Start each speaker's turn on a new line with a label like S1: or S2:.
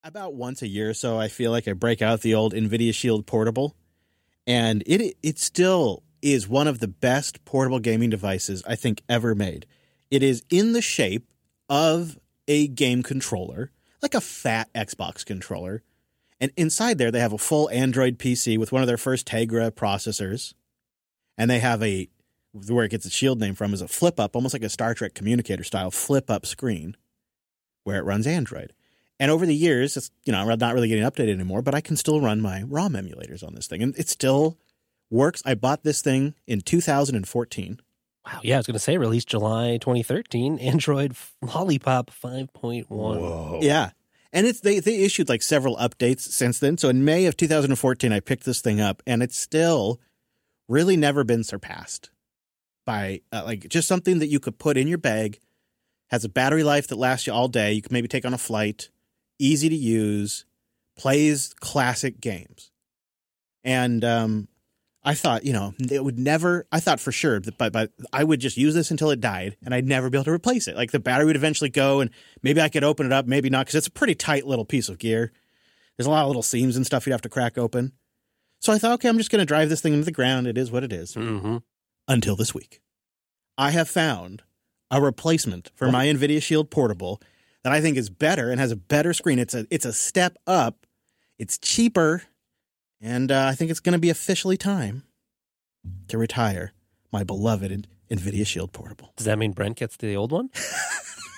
S1: About once a year or so, I feel like I break out the old NVIDIA Shield Portable, and it still is one of the best portable gaming devices I think ever made. It is in the shape of a game controller, like a fat Xbox controller, and inside there they have a full Android PC with one of their first Tegra processors, and they have where it gets its Shield name from is a flip-up, almost like a Star Trek communicator style flip-up screen where it runs Android. And over the years, it's, I'm not really getting updated anymore, but I can still run my ROM emulators on this thing. And it still works. I bought this thing in 2014.
S2: Wow, yeah, I was going to say released July 2013, Android Lollipop 5.1.
S1: Whoa. Yeah. And they issued like several updates since then. So in May of 2014, I picked this thing up, and it's still really never been surpassed by just something that you could put in your bag, has a battery life that lasts you all day. You can maybe take on a flight. Easy to use, plays classic games. And I thought, it would never, I thought for sure that but I would just use this until it died, and I'd never be able to replace it. Like the battery would eventually go, and maybe I could open it up, maybe not, because it's a pretty tight little piece of gear. There's a lot of little seams and stuff you'd have to crack open. So I thought, okay, I'm just going to drive this thing into the ground. It is what it is.
S2: Mm-hmm.
S1: Until this week. I have found a replacement for my NVIDIA Shield Portable that I think is better and has a better screen. It's a step up. It's cheaper. And I think it's going to be officially time to retire my beloved NVIDIA Shield Portable.
S2: Does that mean Brent gets the old one?